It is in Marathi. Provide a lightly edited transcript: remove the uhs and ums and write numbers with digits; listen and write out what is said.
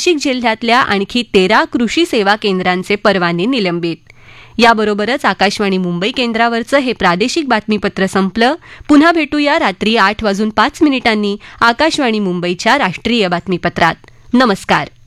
नाशिक जिल्ह्यातल्या आणखी 13 कृषी सेवा केंद्रांचे परवाने निलंबित. याबरोबरच आकाशवाणी मुंबई केंद्रावरचं हे प्रादेशिक बातमीपत्र संपलं. पुन्हा भेटूया रात्री 8:05 आकाशवाणी मुंबईच्या राष्ट्रीय बातमीपत्रात. नमस्कार.